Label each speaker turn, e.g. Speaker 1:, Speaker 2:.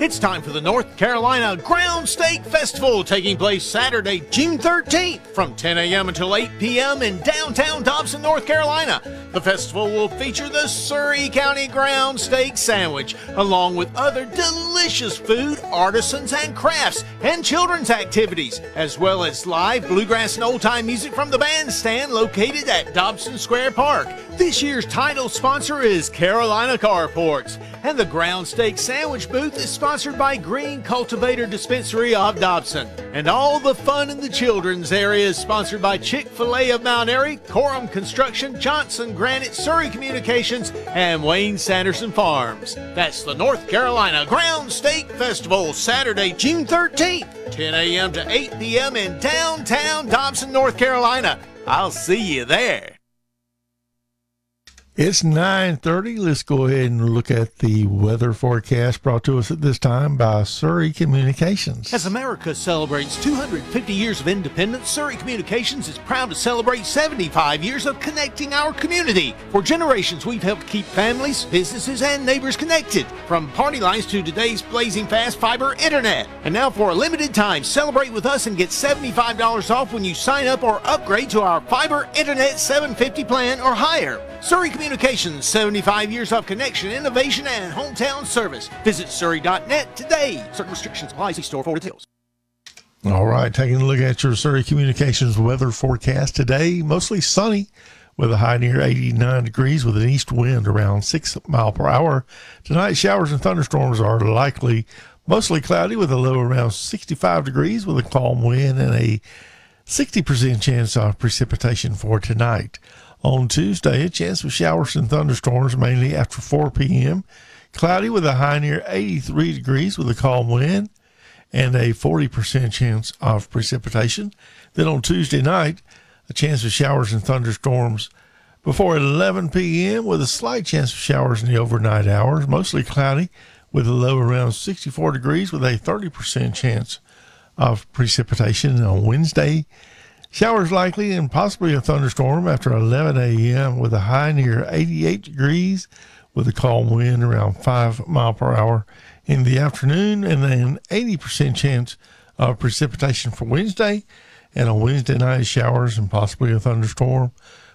Speaker 1: It's time for the North Carolina Ground Steak Festival, taking place Saturday, June 13th from 10 a.m. until 8 p.m. in downtown Dobson, North Carolina. The festival will feature the Surry County Ground Steak Sandwich, along with other delicious food, artisans, and crafts, and children's activities, as well as live bluegrass and old-time music from the bandstand located at Dobson Square Park. This year's title sponsor is Carolina Carports, and the Ground Steak Sandwich booth is sponsored by Green Cultivator Dispensary of Dobson. And all the fun in the children's area is sponsored by Chick-fil-A of Mount Airy, Coram Construction, Johnson Granite, Surry Communications, and Wayne Sanderson Farms. That's the North Carolina Ground Steak Festival, Saturday, June 13th, 10 a.m. to 8 p.m. in downtown Dobson, North Carolina. I'll see you there.
Speaker 2: It's 9:30. Let's go ahead and look at the weather forecast brought to us at this time by Surry Communications.
Speaker 1: As America celebrates 250 years of independence, Surry Communications is proud to celebrate 75 years of connecting our community. For generations, we've helped keep families, businesses, and neighbors connected, from party lines to today's blazing fast fiber internet. And now for a limited time, celebrate with us and get $75 off when you sign up or upgrade to our fiber internet 750 plan or higher. Surry Communications, 75 years of connection, innovation, and hometown service. Visit Surry.net today. Certain restrictions apply. See store for details.
Speaker 2: All right, taking a look at your Surry Communications weather forecast today. Mostly sunny with a high near 89 degrees with an east wind around 6 miles per hour. Tonight, showers and thunderstorms are likely. Mostly cloudy with a low around 65 degrees with a calm wind and a 60% chance of precipitation for tonight. On Tuesday, a chance of showers and thunderstorms mainly after 4 p.m. Cloudy with a high near 83 degrees with a calm wind and a 40% chance of precipitation. Then on Tuesday night, a chance of showers and thunderstorms before 11 p.m. with a slight chance of showers in the overnight hours. Mostly cloudy with a low around 64 degrees with a 30% chance of precipitation. And on Wednesday, showers likely and possibly a thunderstorm after 11 a.m. with a high near 88 degrees with a calm wind around 5 miles per hour in the afternoon, and an 80% chance of precipitation for Wednesday. And on Wednesday night, showers and possibly a thunderstorm